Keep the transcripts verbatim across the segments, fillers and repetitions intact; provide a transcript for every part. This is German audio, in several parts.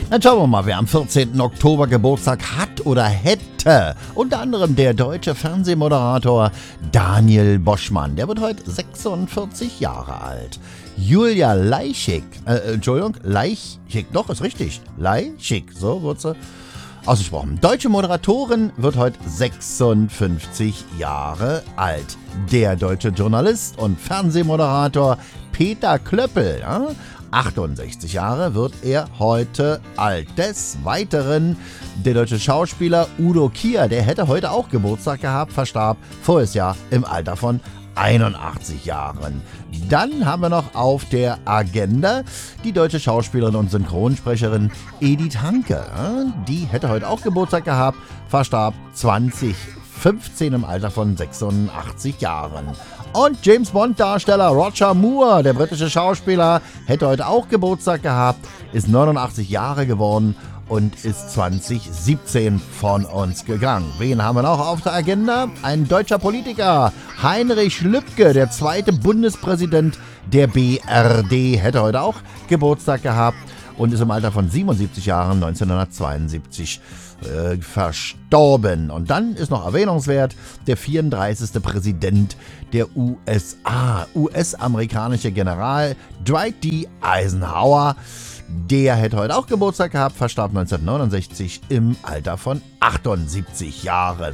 Dann schauen wir mal, wer am vierzehnten Oktober Geburtstag hat oder hätte. Unter anderem der deutsche Fernsehmoderator Daniel Boschmann. Der wird heute sechsundvierzig Jahre alt. Julia Leischig, äh, Entschuldigung, Leischig, doch, ist richtig. Leischig, so wird sie ausgesprochen. Deutsche Moderatorin wird heute sechsundfünfzig Jahre alt. Der deutsche Journalist und Fernsehmoderator Peter Klöppel, ja, achtundsechzig Jahre wird er heute alt. Des Weiteren der deutsche Schauspieler Udo Kier, der hätte heute auch Geburtstag gehabt, verstarb voriges Jahr im Alter von einundachtzig Jahren. Dann haben wir noch auf der Agenda die deutsche Schauspielerin und Synchronsprecherin Edith Hanke. Die hätte heute auch Geburtstag gehabt, verstarb zweitausendfünfzehn im Alter von sechsundachtzig Jahren. Und James-Bond-Darsteller Roger Moore, der britische Schauspieler, hätte heute auch Geburtstag gehabt, ist neunundachtzig Jahre geworden und ist zweitausendsiebzehn von uns gegangen. Wen haben wir noch auf der Agenda? Ein deutscher Politiker, Heinrich Lübke, der zweite Bundespräsident der B R D, hätte heute auch Geburtstag gehabt und ist im Alter von siebenundsiebzig Jahren neunzehnhundertzweiundsiebzig äh, verstorben. Und dann ist noch erwähnungswert der vierunddreißigste Präsident der U S A, U S-amerikanische General Dwight D. Eisenhower. Der hätte heute auch Geburtstag gehabt, verstarb neunzehnhundertneunundsechzig im Alter von achtundsiebzig Jahren.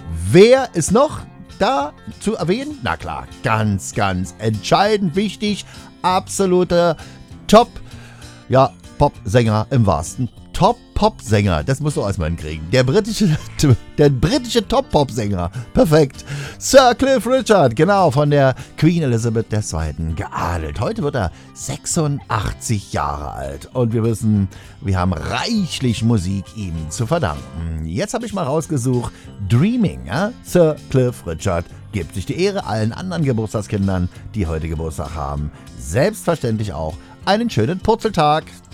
Wer ist noch da zu erwähnen? Na klar, ganz, ganz entscheidend wichtig, absoluter Top, ja, Popsänger im wahrsten Top-Pop-Sänger, das musst du erstmal hinkriegen. Der britische, der britische Top-Pop-Sänger, perfekt. Sir Cliff Richard, genau, von der Queen Elizabeth der Zweiten geadelt. Heute wird er sechsundachtzig Jahre alt und wir wissen, wir haben reichlich Musik ihm zu verdanken. Jetzt habe ich mal rausgesucht, Dreaming, ja? Sir Cliff Richard gibt sich die Ehre, allen anderen Geburtstagskindern, die heute Geburtstag haben, selbstverständlich auch einen schönen Purzeltag.